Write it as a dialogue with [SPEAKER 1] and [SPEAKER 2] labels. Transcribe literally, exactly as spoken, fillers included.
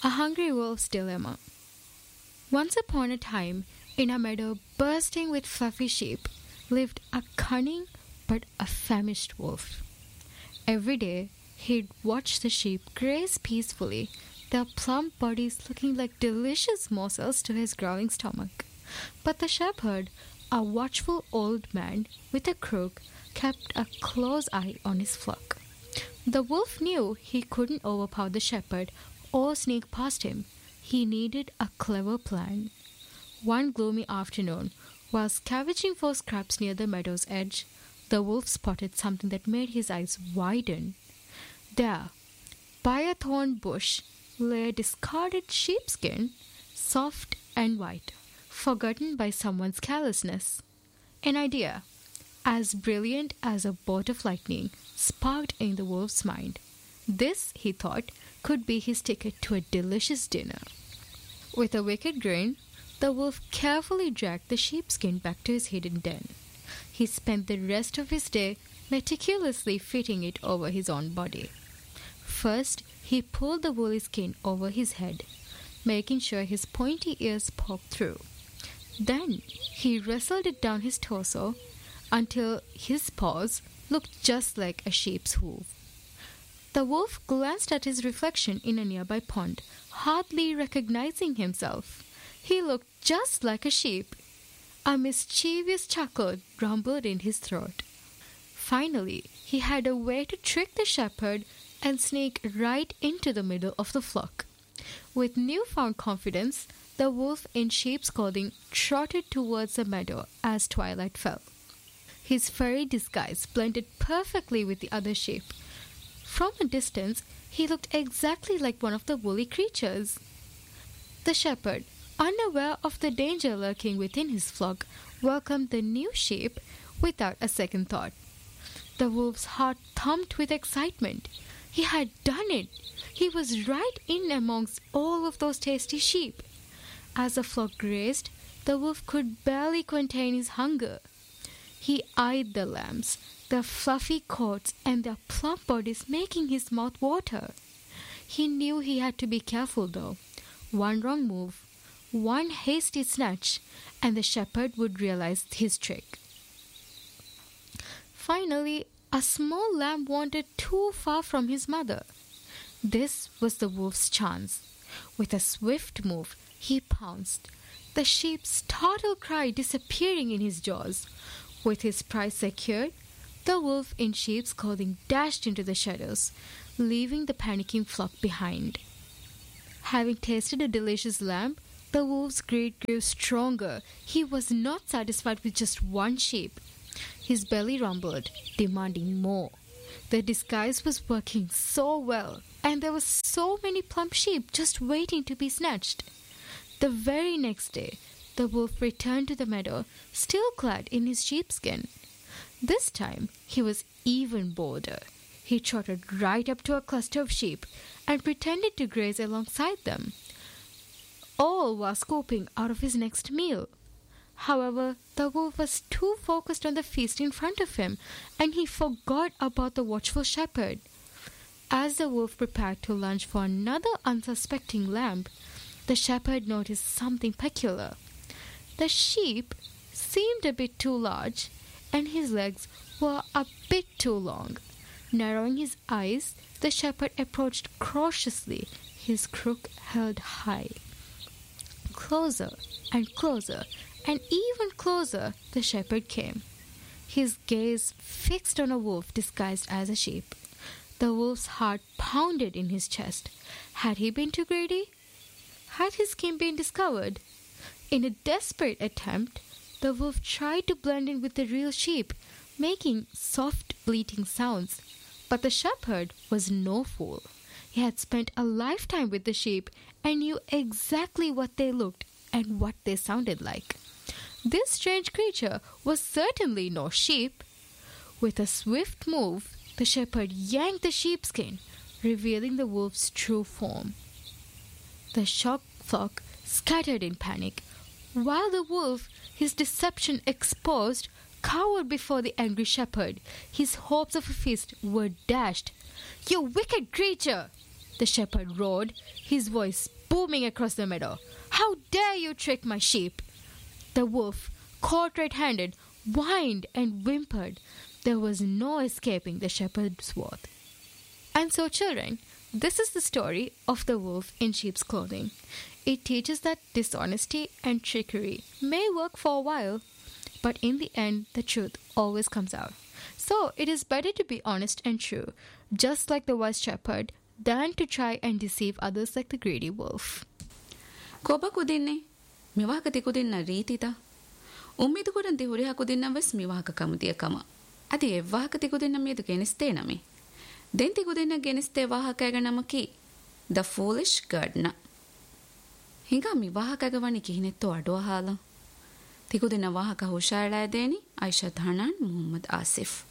[SPEAKER 1] A hungry wolf's dilemma. Once upon a time, in a meadow bursting with fluffy sheep, lived a cunning but a famished wolf. Every day, he'd watch the sheep graze peacefully, their plump bodies looking like delicious morsels to his growling stomach. But the shepherd, a watchful old man with a crook, kept a close eye on his flock. The wolf knew he couldn't overpower the shepherd or sneak past him. He needed a clever plan. One gloomy afternoon, while scavenging for scraps near the meadow's edge, the wolf spotted something that made his eyes widen. There, by a thorn bush, lay a discarded sheepskin, soft and white, forgotten by someone's carelessness. An idea, as brilliant as a bolt of lightning, sparked in the wolf's mind. This, he thought, could be his ticket to a delicious dinner. With a wicked grin, the wolf carefully dragged the sheepskin back to his hidden den. He spent the rest of his day meticulously fitting it over his own body. First, he pulled the woolly skin over his head, making sure his pointy ears poked through. Then, he wrestled it down his torso until his paws looked just like a sheep's hoof. The wolf glanced at his reflection in a nearby pond, hardly recognizing himself. He looked just like a sheep. A mischievous chuckle rumbled in his throat. Finally, he had a way to trick the shepherd and sneak right into the middle of the flock. With newfound confidence, the wolf in sheep's clothing trotted towards the meadow as twilight fell. His furry disguise blended perfectly with the other sheep. From a distance, he looked exactly like one of the woolly creatures. The shepherd, unaware of the danger lurking within his flock, welcomed the new sheep without a second thought. The wolf's heart thumped with excitement. He had done it! He was right in amongst all of those tasty sheep. As the flock grazed, the wolf could barely contain his hunger. He eyed the lambs, their fluffy coats and their plump bodies making his mouth water. He knew he had to be careful, though. One wrong move, one hasty snatch, and the shepherd would realize his trick. Finally, a small lamb wandered too far from his mother. This was the wolf's chance. With a swift move, he pounced, the sheep's startled cry disappearing in his jaws. With his prize secured, the wolf in sheep's clothing dashed into the shadows, leaving the panicking flock behind. Having tasted the delicious lamb, the wolf's greed grew stronger. He was not satisfied with just one sheep. His belly rumbled, demanding more. The disguise was working so well, and there were so many plump sheep just waiting to be snatched. The very next day, the wolf returned to the meadow, still clad in his sheepskin. This time, he was even bolder. He trotted right up to a cluster of sheep and pretended to graze alongside them, all while scooping out of his next meal. However, the wolf was too focused on the feast in front of him, and he forgot about the watchful shepherd. As the wolf prepared to lunge for another unsuspecting lamb, the shepherd noticed something peculiar. The sheep seemed a bit too large, and his legs were a bit too long. Narrowing his eyes, the shepherd approached cautiously, his crook held high. Closer and closer, and even closer the shepherd came, his gaze fixed on a wolf disguised as a sheep. The wolf's heart pounded in his chest. Had he been too greedy? Had his scheme been discovered? In a desperate attempt, the wolf tried to blend in with the real sheep, making soft, bleating sounds. But the shepherd was no fool. He had spent a lifetime with the sheep and knew exactly what they looked and what they sounded like. This strange creature was certainly no sheep. With a swift move, the shepherd yanked the sheepskin, revealing the wolf's true form. The shocked flock scattered in panic, while the wolf, his deception exposed, cowered before the angry shepherd. His hopes of a feast were dashed. "You wicked creature!" the shepherd roared, his voice booming across the meadow. "How dare you trick my sheep?" The wolf, caught red-handed, whined and whimpered. There was no escaping the shepherd's wrath. And so, children, this is the story of the wolf in sheep's clothing. It teaches that dishonesty and trickery may work for a while, but in the end, the truth always comes out. So, it is better to be honest and true, just like the wise shepherd, than to try and deceive others like the greedy wolf.
[SPEAKER 2] Koba kudinne, miwaka tikudinna reetita. Ummidu kudanti huriha kudinna ves miwaka kamudiya kama. Adi evwahaka tikudinna miedu geniste nami. Den tikudinna geniste wahakaga namaki. The Foolish Gardener. Hinga miwahakaga wani kihinetto aduwa hala. Tikudinna wahaka hushaila deni Aisha Dhanan Muhammad Asif.